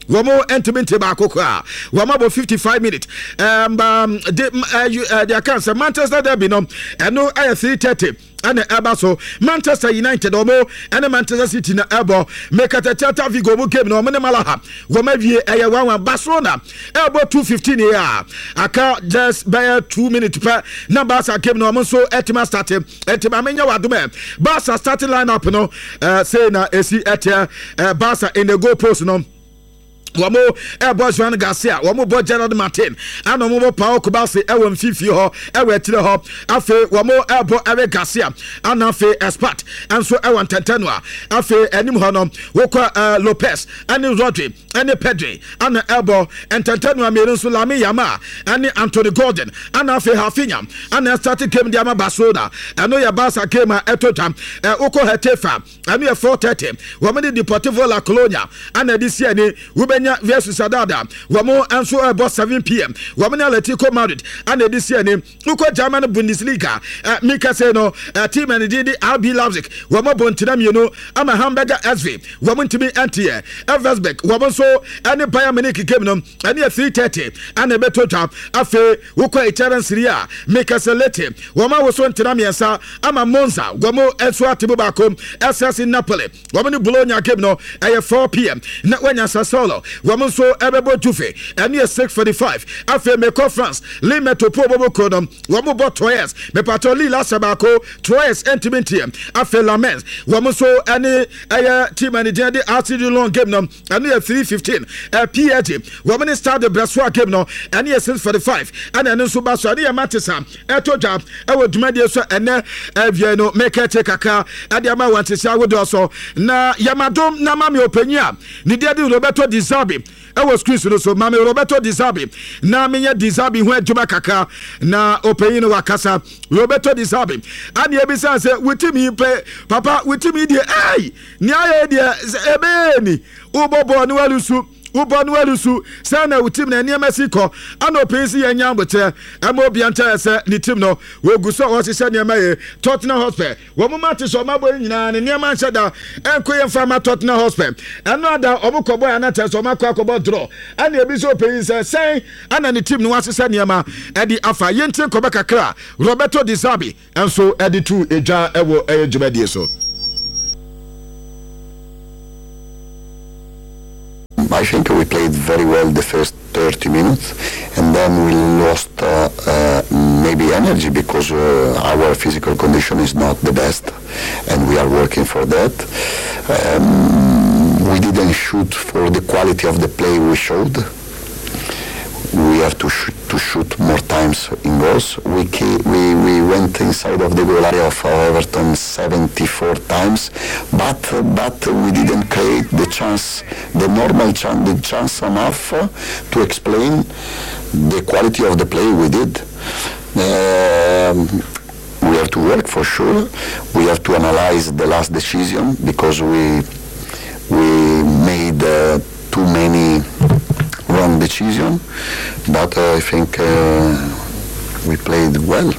Wamo entimente baako kwa wamo about fifty-five minutes um, um the uh, you, uh, the accounts Manchester derby no eno ay three thirty and eba so Manchester United omo and Manchester City na ebo make at Celta Vigo mo game no mo ne malaha wama wie eye one one Barcelona ebo two fifteen here aka just by two minutes per na Barca game no mo so etima start etima menya wadome Barca starting lineup no uh, say na esi etia uh, Barca in the goal post no wamo e boys Juan Garcia wamo bo Gerard Martin ana mo Pau Kubasi e won fifi ho e we tire ho afe wamo e bo Eric Garcia ana afe expert anso e won Tentenua afe anim ho no wokwa uh, Lopez ani Rodri ani Pedri ana elbo Tentenua me nso Lami Yama ani Anthony Gordon ana afe Hafinha ana starting game di ama Barcelona ano ya Barca game etotam e woko Hetefa ani e four thirty wamo di Deportivo La Colonia ana this year ni versus Sadada wamo anso about seven p m wamana Atletico Madrid and this year ne uko German Bundesliga uh, mika say no uh, team and the R B Leipzig wamo bontinam you know ama Hamburger S V wamo ntimi antie Eversberg wamo so any Bayern Munich game no and three thirty and a better top afe uko Italian Serie A mika say late wamo wo so ntinam yesa ama Monza wamo enso atibo bakom S S Napoli wamo ni Bologna game no eh, four p m na wanya Sassuolo woman so ebebo jufe and near six forty-five afe me conference le metopo bobo kodom woman bot Troyes me patoli la sabako Troyes intimate afe la mens woman so any eh team and the R C D long game no and near three fifteen eh P H woman start the Brassois game no and near six forty-five and then so ba so dey matisa eto jam e wo dwumade so ene evie no make take kaka ade ama wantisa wodo so na yamadom na mame opanya ni dia di Roberto Dizabi I was screen so mame Roberto Dizabi na menya Dizabi hu adwuma kaka na opeyino wakasa Roberto Dizabi ani ebisa se witimi pe papa witimi die ai ni aye die ebeni ubobo ni walusu ubonu elusu sana utim na eniema siko ana opensi ya nyambote ama obi anta ese ni tim no we guso o sise niema ye Tottenham Hotspur wo mo mate so mabo nyina ne niema nchada enko ye mfa ma Tottenham Hotspur eno ada obukobo ya na teso makwa akobo draw ana ebi so opensi se ana ni tim no wasise niema edi afa yentin koba kakra Roberto Dizabi enso edi tu eja ewo eye jumedie so. I think we played very well the first thirty minutes, and then we lost uh, uh, maybe energy because uh, our physical condition is not the best, and we are working for that. Um, we didn't shoot for the quality of the play we showed. We have to shoot, to shoot more times in goals. We, we we went inside of the goal area of Everton seventy-four times, but but we didn't create the chance, the normal chance, the chance enough uh, to explain the quality of the play we did. Um, we have to work for sure. We have to analyze the last decision because we we made uh, too many wrong decision, but uh, I think uh, we played well.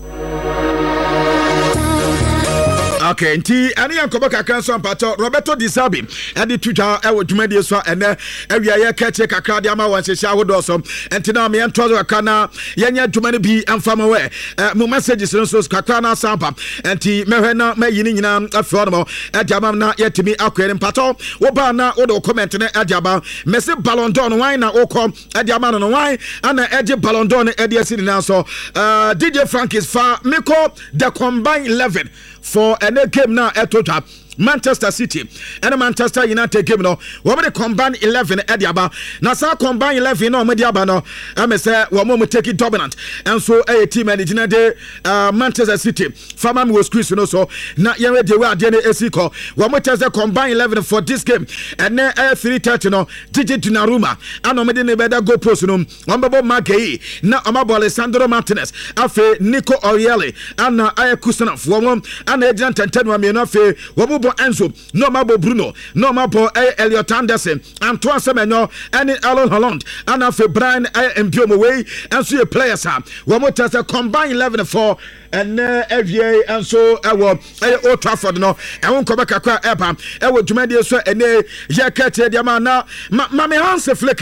Okay, nti ani yankoba kakran so ampato Roberto Dizabi edi tuja e wo dwumade so ene awia ye kache kakra de ama wansehia wodo so enti na me ento zo kana yenya dwumane bi amfama we mo messages no so kakra na sampa enti mehwe na mayini nyina afro no edi ama na yetimi akwere mpato wo ba na wo do comment ne edi aba mese Ballon d'Or no wan na okom edi ama no wan ana edi Ballon d'Or ne edi asini na so uh, D J Frank is far meko the combined eleven for a game now at total Manchester City and Manchester United game no we be combine eleven at the aba na sa combine eleven no me the aba no am say we mo take it dominant and so a team and the uh, Manchester City farmer me was Chris no so na ye we dey we ade na esiko we mo test the combine eleven for this game and then uh, three thirty no Gigi Donnarumma and me dey na better go post no one babo Marquez na amabo Alessandro Martinez afe Nico Orielli and uh, Kusanov we mo and Adrian Tentenwa me no afe we mo bo Enzo no ma bo Bruno no ma bo Elliot Anderson Antoine Semenyo and Erling Haaland and afi Brian Mbeumo way enso ye players ha wo mo tese combine eleven for and F A and so ewo e Old Trafford no e won ko beka kwa eba e wo dwumade so ene ye kete dia ma na ma me Hans Flick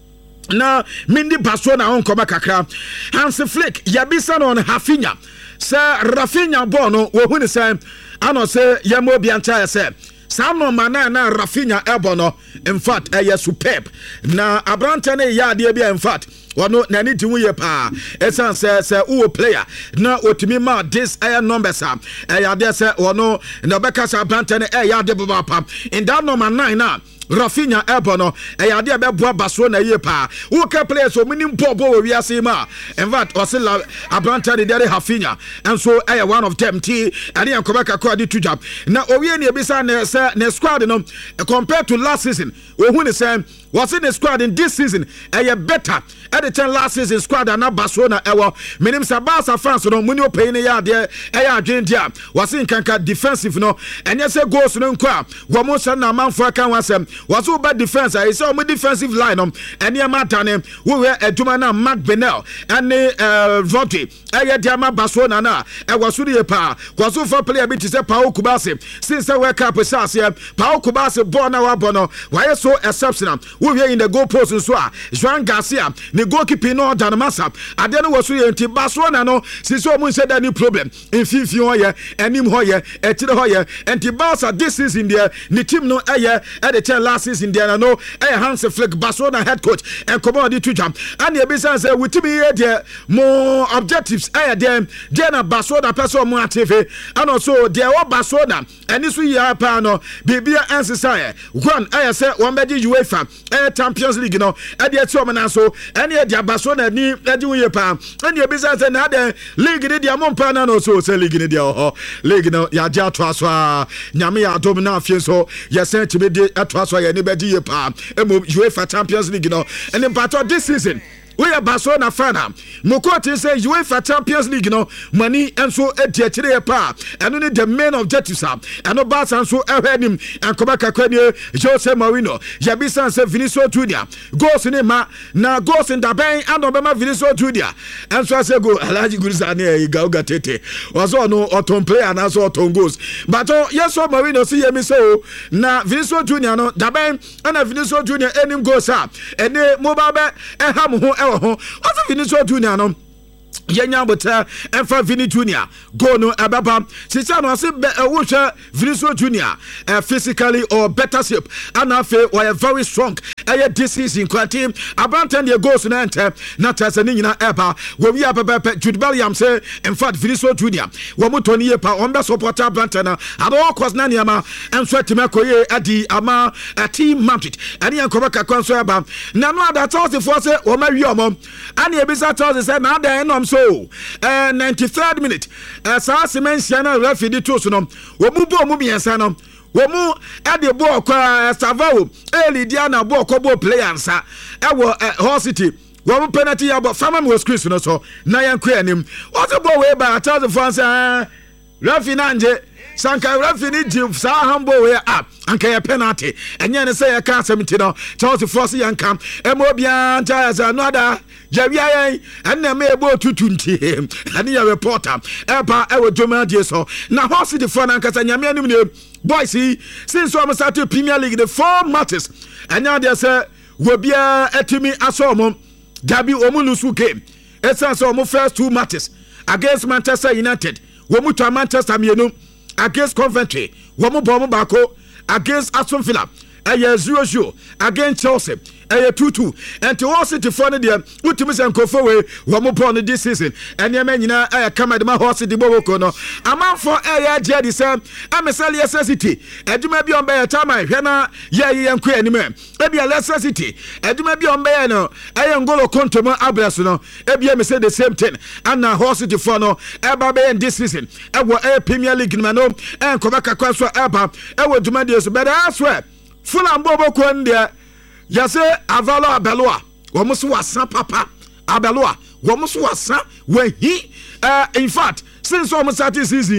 na mindi baso na won ko beka kakra Hans Flick yabisa no on Rafinha se Rafinha bono wo hu ni se ano se yemo bi anta se Samo mana na Rafinha ebono in fact eh superb na abrante ne ya de bia in fact wono na ni tiwu ye pa esan se se uwo player na otimi ma this eh numbers am eh ya de se wono na beka sa abrante ne eh ya de baba pa in that number nine na Rafinha ebono eh ya de be boa baso na ye pa wo ka players o mini bobo we wiase ma in fact o se la abrante de de Rafinha and so eh one of them t ani ankobaka ko ade tujab na owie ne ebisa ne se ne squad no compared to last season ohun ni say was in the squad in this season eh better at the ten last season squad and Barcelona ewo minim Sabasa fans no muni opay ne ya de eh adwen dia was in kanka defensive no enye say goals no nkwa wo mo san na manfo aka wasem was so bad defense I say o defensive line no ene ma tane wo we aduma na Mark Benel and eh Rodri eh dia ma Barcelona na e was so ye pa was so for player bi ti say Pau Kubasi since the World Cup sas Pau Kubasi born na wa bono why so exceptional we in the goal post so a Juan Garcia the goalkeeper no dan masa ade no waso ye nti Barcelona no since o mun say that any problem in fifi ho ye enim ho ye etire ho ye nti Barca this season there the team no eye at the ten last season there no eh Hans Flick Barcelona head coach and come on the two jam and e be say we to be there more objectives eh there there na Barcelona person mo atv and also there o Barcelona and this we are pa no bibia answer one eh say one be UEFA eh Champions League no e dey ti o na so ene e dia Barcelona ni e di we pa ene e be say na the league ni dia mo pa na no so say league ni dia ho league no ya ja to aso a nyame ya dom na afie so ye say ti be di to aso ye ni be di ye pa e mo UEFA Champions League no ene part this season we are Barcelona fan. Mokoti say UEFA Champions League no money and so etiachire pa. And only the main objectives are. And no Barca and so him and Kobaka Kwenye Jose Mourinho. Jabisa say Vinicius Junior goes in ma na goes in the bank and Obama Vinicius Junior. And so I say go Alaji Guzane Gauga Tete. Was all no autumn play and also autumn goes. But oh yes so Mourinho see me so na Vinicius Junior no the bank and Vinicius Junior enim goes up. And the mobile e ham ho what's Vinicius Junior no yenya bota enfa Vini Junior go no ababa sisa no se wo hwe Vinicius Junior uh, physically or better shape and afa we are very strong eh this season quanti abantan the goals na enter na tase ni nyina eba we wi ababa Jude Bellingham say in fact Vinicius Junior wo motoni ye pa on be supporter abantan na ado cause na niama enso time koye adi ama a team Madrid ani yankoba kakwan so eba na no ada tose for say wo ma wi omo ani ebisa tose say na ada enom so uh, ninety-third minute uh, saa semensia na referee di to so no wo mu bo mu biensa no wo mu e de bo kwa Savao e lidia na bo ko bo player nsa e wo Hull City wo mu penalty ya bo fama mo squeeze no so na yanko anim wo se bo we ba tell the fans uh, referee na nje sanka referee di sa hambo we up anka ya penalty enye ne say ya ka seventy no Chelsea force yanka e mo bia nta za no ada Javier and na me ebo tutunti ani ya reporter eba e wo dwoma die so na Hull City for na nkasa nyame anim ne boys since we started Premier League the four matches anya dey say wo bia etimi asomo dabi omulusu game esa so mo first two matches against Manchester United wo mu to Manchester mienu against Coventry wo mu bo mu bako against Aston Villa aya zero zero against Chelsea aya two two and to Hull City for the ultimate nkofo we wo mo born this season and ya manyina aya kama de ma Hull City boboko no amanfo aya je di sam amesali Leicester City eduma bi on be ya chama hwe na ya ye yanko anim e bi Leicester City eduma bi on be ya no aya ngolo kontomo abres no e bi me say the same thing and na Hull City for no e ba be in this season e wo e Premier League no no e nkoba kakwa so e ba e wo duma de so but I swear Fulham boboko ndia yase avalo abeloa wo so wasa papa abeloa wo so wasa wahi uh, in fact since we started season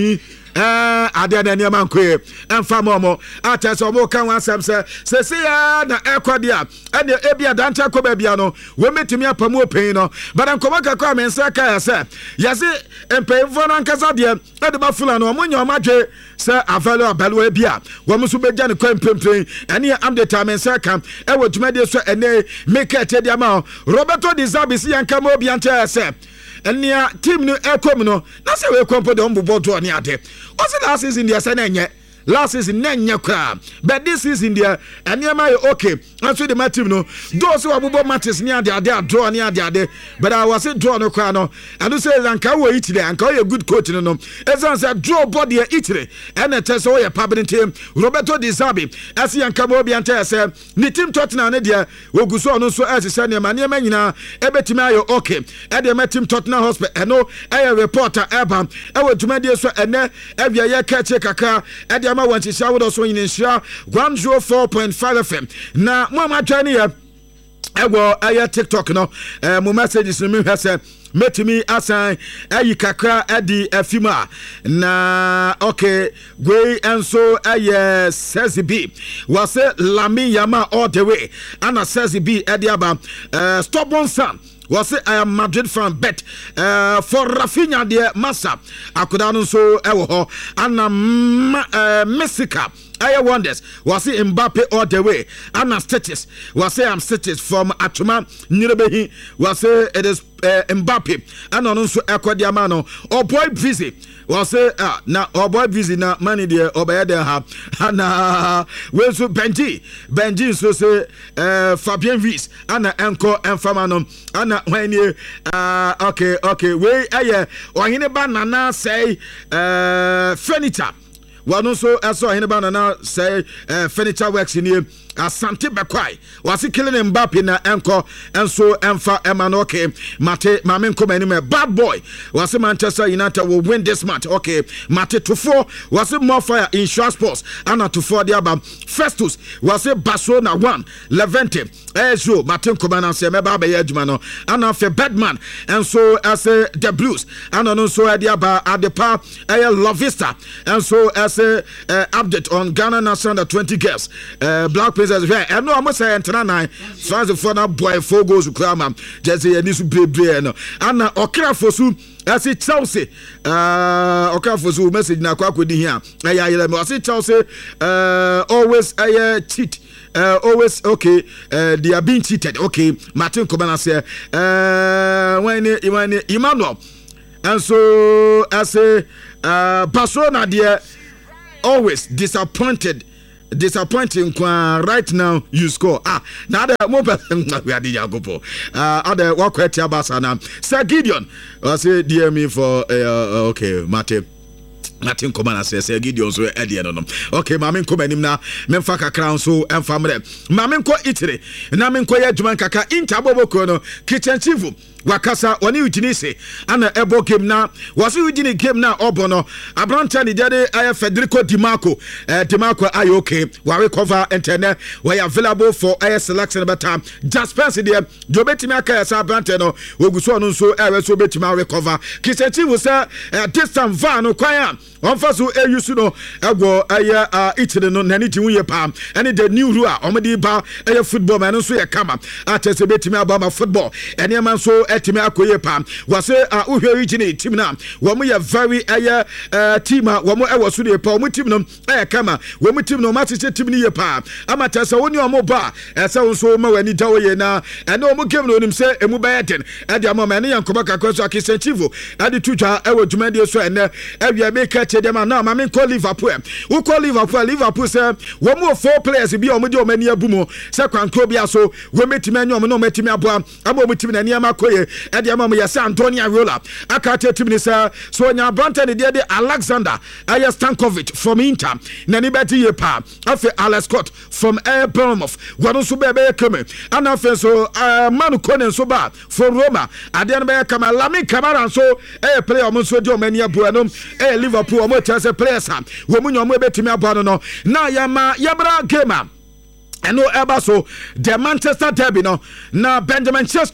eh ade na niam ankoe emfa momo atese omo kan wansam se se se ya na ekode a ene ebia danta ko ba bia no we metimi apamu open no but ankoma kakwa mensa ka ya se yase empemfo na nkasa de ede ba fula no omo nya omadwe se avalo abalo bia wo muso beja ne kwempempem ene am the time mensa kam e wo dwumade so ene make it dia ma Roberto Di Zerbi si yanka mo bia nta se enia team no ekom no na se we kompo de ombo bodo ne ade o se last season dia se na enye last season na enye kwa but this season dia enia ma okay anso the team no do so abobo matches ne ade ade draw ne ade ade but I was draw no kwa no and say anka wo itire anka wo good coach no no ezan say draw body itire and it say wo permanent team Roberto Di Zerbi as yanka mo bia nta se ni team Tottenham ne dia wo guso no so as say ne ma ne ma nyina ebetimi ayo okay e de ma team Tottenham Hotspur eno e reporter eba e wo dwumade so ene ebia ye kache kaka e de ma wanchi sha wo so yin nshia one oh four point five F M na mo ma twani ya ewo aya TikTok no eh mo messages me hwese metimi asan ayi kakra adi afima na okay gwe enso aye says B was Lami Yama all the way ana says B adi aba uh, stubborn son was I am Madrid fan bet uh, for Rafinha de Massa akoda no so ewo ho ana uh, Mexica I wonders was it Mbappe all the way ana stitches was say I'm stitches from Atuma Nirebehi was say it is uh, Mbappe and on so ekwadia mano oh boy busy was say ah na oh boy busy na money there obey there ha na we so Benji Benji so say uh, Fabien Ruiz ana enko enfamano ana when you uh, okay okay we aye ohine ba nana say uh, furniture one also as I na say uh, furniture works in here Asante Bekwai was killing Mbappe na enko enso emfa emanoke mate mamen come anime bad boy was Manchester United will win this match okay mate to four was more fire in short sports ana to four the aba Festus was Barcelona one Levante ejo mate come na say meba be adwuma no ana fe Bedman and so as the Blues ana no so the aba adepa eh Lovista and so as a uh, update on Ghana national twenty girls uh, Black Princess I know I'm saying tonight France for na boy four goals to Krama just say any super no and okra fosu as it Chelsea uh okra fosu message na kwa kodi here I I say Chelsea uh always I cheat Uh, always okay uh, they are being cheated okay Martin Kobana say uh when when Emmanuel and so as a uh, Barcelona there always disappointed disappointing right now you score ah now the more person we are the Jacopo uh other work at Barcelona Sir Gideon I say D M me for uh, okay Mate Martin Komana says Gideon so edia no okay mamen ko manim na memfa kakra so emfa mre mamen ko itire na men ko ya djuman kaka intaboboko no kitchen chief wakasa woni utinise ana ebo game na wasi udini game na obono abranta ni dede ay Federico Di Marco eh, Di Marco ay okay we recover internet we available for air selection about time just pass there do betimi aka sa abranta no woguso no so e so betimi recover kitchen chief say uh, this time van no kwan onfa so e use no ego aye uh, itire no nani ti wuye pam and the new rule omedi ba aye football man so ye kama atese betimi aba football ene man so etimi akoye pam wase uh, uhwe region team na wo mo ye very aye uh, team wo mo e wo so de pa wo mo team no aye kama wo mo team no ma tete team ni ye pam amatese woni o mo ba ese wo so ma wani dawo ye na ene o mo game no nim se emu ba yeten e de am ma ene yankoba kakwaso akisentivo ade tutwa e wo dwumade so ene e wi make dem na ma men call Liverpool who call Liverpool Liverpool say wo mo four players bi o mo de o mani abumo say kwankro bia so we metimi anyo mo no metimi aboa aba o metimi na niam akoye e de am mo yes Antonio Rola aka tetim ni say so nya Branta de de Alexander Aya Stankovic from Inter na ni beti ye pa afi Alex Scott from Air Bournemouth wano so be be keme ana fe so Manu Konen so ba from Roma ade na be kama Lami Camara so e player o mo so de o mani aboa no e Liverpool o mo chance players ha wo mu nyomo betimi aboa no na ya ma yabra gamer eno eba so the Manchester derby no na Benjamin Sesko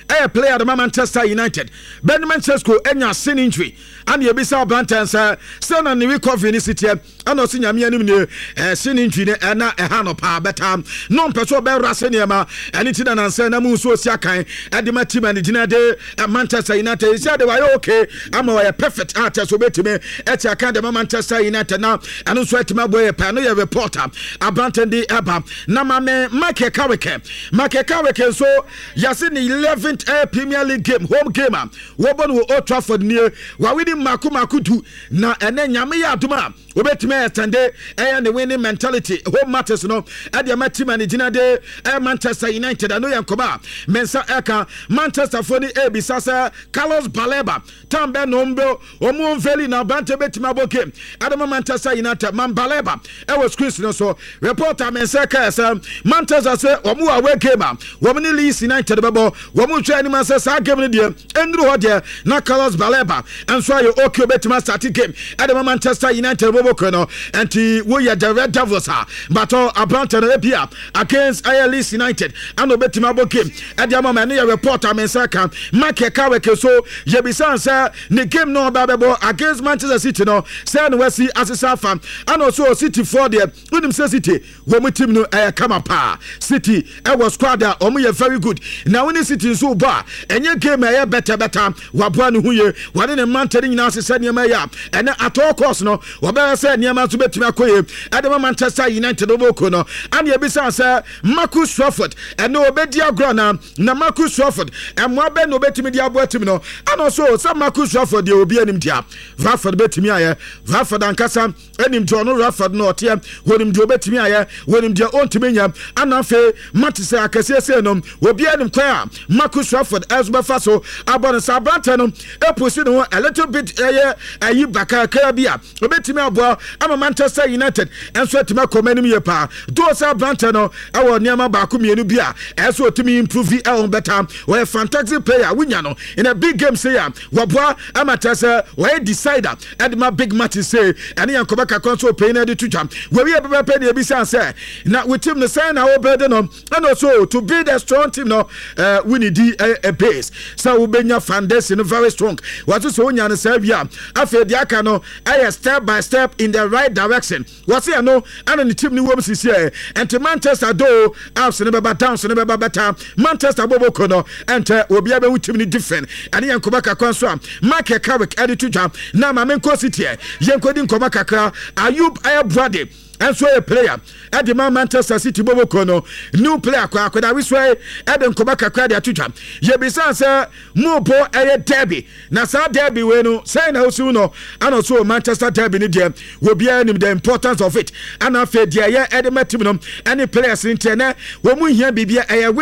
a player the Manchester United Benjamin Sesko enya sin injury and ye bisa Branton sir still na ni recovery ni city and also nyame anim ne sin injury ne na e ha no pa better no person be rase ne ma eni ti na nanse na mu so sia kan e de ma team and gina de Manchester United is they were okay am we perfect artist so betime e ti aka de Manchester United now and so etima boy pa no ye reporter Branton de eba na ma me Mike Kaweke Mike Kaweke so yase ni eleventh uh, Premier League game home game ah wo bon wo Old Trafford ni wa wini maku maku tu na ene nyame ya aduma obetime extende eh the winning mentality home matters no e de ma team and gina de uh, Manchester United ano yankoma mensa eka Manchester for the A B sasa Carlos Baleba tambe nombo omo veli na bante betime aboke adama Manchester United man Baleba e was Chris no so reporter mensa ka Manchester say omo away game ah wo ni Leeds United bebo wo mu twa ni masa sa game ni de endru ho de na Carlos Baleba and so you okay betima start game adama Manchester United bebo kono enti wo ya the Red Devils ha but Abranta na bia against Leeds United and betima bo game adama man ya reporter mensa ka Mike Kaweke so ye bisan say the game no ba bebo against Manchester City no say no wasi asesa fam and also City for there unim say City wo mu team no e kama pa City e was squad that omo ye very good now when City so ba enye game e better better waboa no huye wane ne mantari nyina asesa niam ya ene at all cost no wo be say niam so betumi akoye adama Manchester United oboko no and ye bisa say Marcus Rashford ene obedi agro na na Marcus Rashford emwa be no betumi dia abo atimi no and also some Marcus Rashford dey obi anim dia Rashford betumi aye Rashford ankasa enim jo no Rashford no otie wonim jo betumi aye wonim dia ontimi nya anafe matise akase se no obi anim kwa Marcus Rashford as befa so abon Sabranta no e pursue no a little bit eh ayi bakaka bia obetimi abo ama Manchester United enso atima komanim ye pa do Sabranta no e wo niam ba ko mienu bia enso otimi improve e on better we fantastic player winya no in a big game say ya wabo ama tese we decider and my big match say and yankoba ka konso pay na de twam we we be be na bi say na with him the sign na obede no and also to build a strong team no uh, we need a, a base so we benya foundation very strong what so onya no say bia afa dia aka no I step by step in the right direction what say no and the team ni wom sisi e and Manchester do ups ne beba downs ne beba better Manchester bobo kono and obi abe with team ni different and yankoba ka konso am Mark Kaweke edit to jam na ma men ko city e yankodi nkoba kakra Ayub Ayabwade and so a player at the Manchester City bobo kono new player kwa kwa we swear at the Nkobaka kwa dia tutam ye bisa say mo bo eye derby na sa derby we no say na osu no and also Manchester derby ni dia we bia nim the importance of it and afa dia ye edema team no any players in tene we mu hia bibia eye